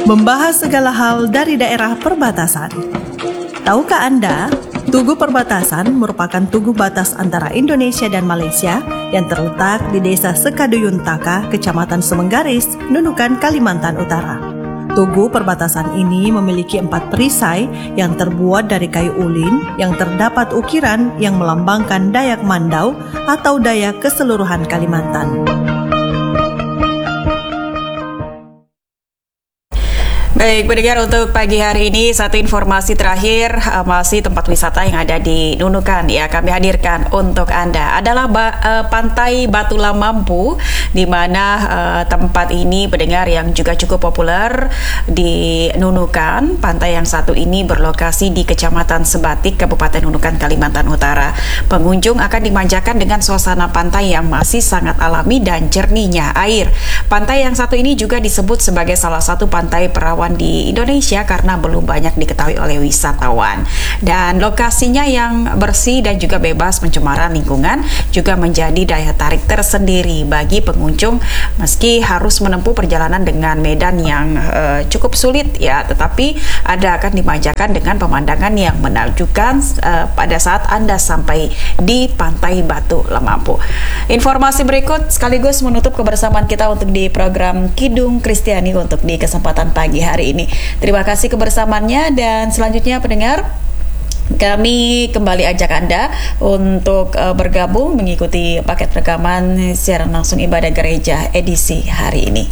membahas segala hal dari daerah perbatasan. Tahukah Anda, Tugu Perbatasan merupakan tugu batas antara Indonesia dan Malaysia yang terletak di Desa Sekaduyun Taka, Kecamatan Semenggaris, Nunukan, Kalimantan Utara. Tugu perbatasan ini memiliki 4 perisai yang terbuat dari kayu ulin yang terdapat ukiran yang melambangkan Dayak Mandau atau Dayak keseluruhan Kalimantan. Baik, pendengar, untuk pagi hari ini satu informasi terakhir masih tempat wisata yang ada di Nunukan ya kami hadirkan untuk Anda adalah Pantai Batu Lamampu, di mana tempat ini pendengar yang juga cukup populer di Nunukan. Pantai yang satu ini berlokasi di Kecamatan Sebatik, Kabupaten Nunukan, Kalimantan Utara. Pengunjung akan dimanjakan dengan suasana pantai yang masih sangat alami dan jernihnya air. Pantai yang satu ini juga disebut sebagai salah satu pantai perawan di Indonesia karena belum banyak diketahui oleh wisatawan. Dan lokasinya yang bersih dan juga bebas pencemaran lingkungan juga menjadi daya tarik tersendiri bagi pengunjung meski harus menempuh perjalanan dengan medan yang cukup sulit ya, tetapi Anda akan dimanjakan dengan pemandangan yang menakjubkan pada saat Anda sampai di Pantai Batu Lamampu. Informasi berikut sekaligus menutup kebersamaan kita untuk di program Kidung Kristiani untuk di kesempatan pagi hari ini. Terima kasih kebersamaannya, dan selanjutnya pendengar, kami kembali ajak Anda untuk bergabung mengikuti paket rekaman siaran langsung ibadah gereja edisi hari ini.